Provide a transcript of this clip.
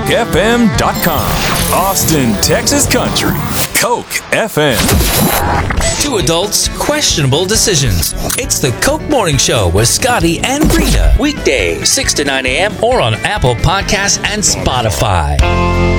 CokeFM.com. Austin, Texas Country. Coke FM. Two adults, questionable decisions. It's the Coke Morning Show with Scotty and Rita. Weekdays, 6 to 9 a.m. or on Apple Podcasts and Spotify.